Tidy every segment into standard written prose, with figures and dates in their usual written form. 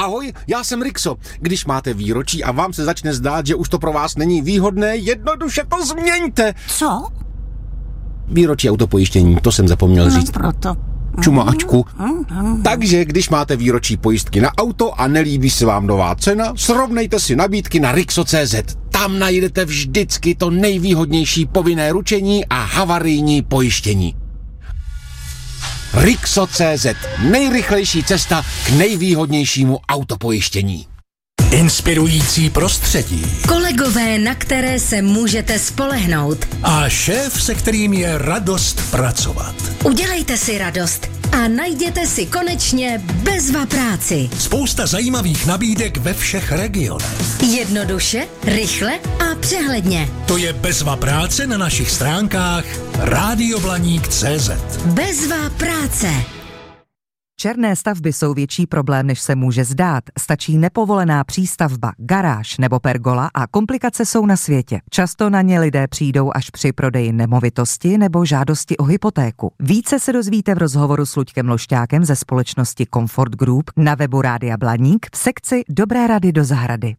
Ahoj, já jsem Rixo. Když máte výročí a vám se začne zdát, že už to pro vás není výhodné, jednoduše to změňte. Co? Výročí autopojištění, to jsem zapomněl říct. Proto. Čumáčku. Takže když máte výročí pojistky na auto a nelíbí se vám nová cena, srovnejte si nabídky na Rixo.cz. Tam najdete vždycky to nejvýhodnější povinné ručení a havarijní pojištění. Rixo.cz. Nejrychlejší cesta k nejvýhodnějšímu autopojištění. Inspirující prostředí. Kolegové, na které se můžete spolehnout. A šéf, se kterým je radost pracovat. Udělejte si radost a najděte si konečně Bezva práci. Spousta zajímavých nabídek ve všech regionech. Jednoduše, rychle a přehledně. To je Bezva práce na našich stránkách radioblaník.cz. Bezva práce. Černé stavby jsou větší problém, než se může zdát. Stačí nepovolená přístavba, garáž nebo pergola a komplikace jsou na světě. Často na ně lidé přijdou až při prodeji nemovitosti nebo žádosti o hypotéku. Více se dozvíte v rozhovoru s Luďkem Lošťákem ze společnosti Comfort Group na webu Rádia Blaník v sekci Dobré rady do zahrady.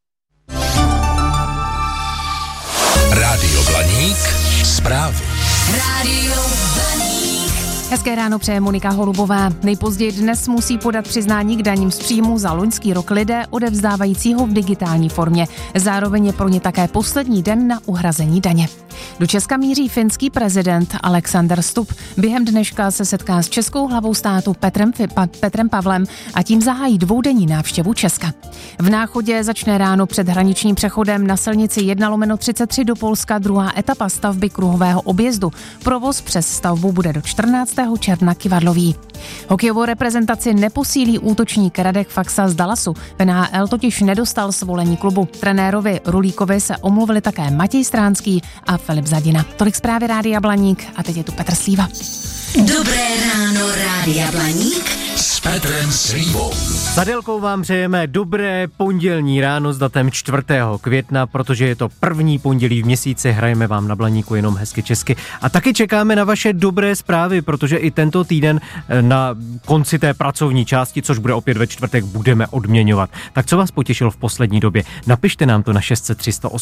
Rádio Blaník, zprávy. Rádio Blaník. Hezké ráno přeje Monika Holubová. Nejpozději dnes musí podat přiznání k daním z příjmu za loňský rok lidé odevzdávajícího v digitální formě. Zároveň je pro ně také poslední den na uhrazení daně. Do Česka míří finský prezident Alexander Stubb. Během dneška se setká s českou hlavou státu Petrem Pavlem a tím zahájí dvoudenní návštěvu Česka. V Náchodě začne ráno před hraničním přechodem na silnici 1/33 do Polska druhá etapa stavby kruhového objezdu. Provoz přes stavbu bude do 14. června kyvadlový. Hokejovou reprezentaci neposílí útočník Radek Faksa z Dallasu. V NHL totiž nedostal svolení klubu. Trenérovi Rulíkovi se omluvili také Matěj Stránský a Filip Zadina. Tolik zprávy Rádia Blaník a teď je tu Petr Slíva. Dobré ráno, Rádia Blaník S Petrem Slívou. S Adelkou vám přejeme dobré pondělní ráno s datem 4. května, protože je to první pondělí v měsíci, hrajeme vám na Blaníku jenom hezky česky. A taky čekáme na vaše dobré zprávy, protože i tento týden na konci té pracovní části, což bude opět ve čtvrtek, budeme odměňovat. Tak co vás potěšilo v poslední době? Napište nám to na 600 308